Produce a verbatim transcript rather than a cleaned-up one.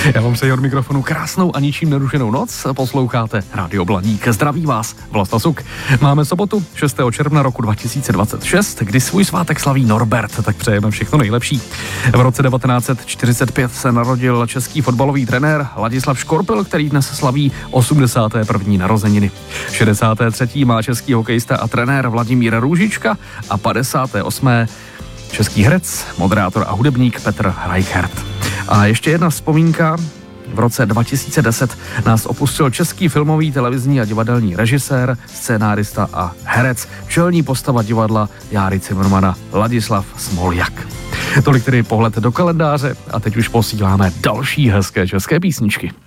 Já vám přeji od mikrofonu krásnou a ničím nerušenou noc. Posloucháte Rádio Blaník. Zdraví vás Vlasta Suk. Máme sobotu šestého června roku dva tisíce dvacet šest, kdy svůj svátek slaví Norbert, tak přejeme všechno nejlepší. V roce devatenáct set čtyřicet pět se narodil český fotbalový trenér Ladislav Škorpil, který dnes slaví osmdesáté první narozeniny. šedesáté třetí má český hokejista a trenér Vladimír Růžička a padesáté osmé český herec, moderátor a hudebník Petr Reichert. A ještě jedna vzpomínka. V roce dva tisíce deset nás opustil český filmový, televizní a divadelní režisér, scénárista a herec, čelní postava divadla Járy Cimrmana Ladislav Smoljak. Tolik tedy pohled do kalendáře a teď už posíláme další hezké české písničky.